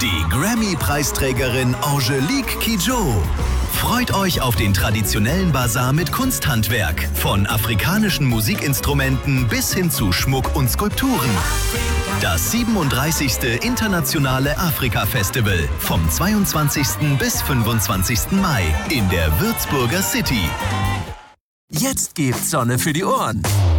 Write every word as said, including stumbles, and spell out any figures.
die Grammy-Preisträgerin Angelique Kidjo. Freut euch auf den traditionellen Basar mit Kunsthandwerk, von afrikanischen Musikinstrumenten bis hin zu Schmuck und Skulpturen. Das siebenunddreißigste Internationale Afrika-Festival vom zweiundzwanzigsten bis fünfundzwanzigsten Mai in der Würzburger City. Jetzt gibt's Sonne für die Ohren.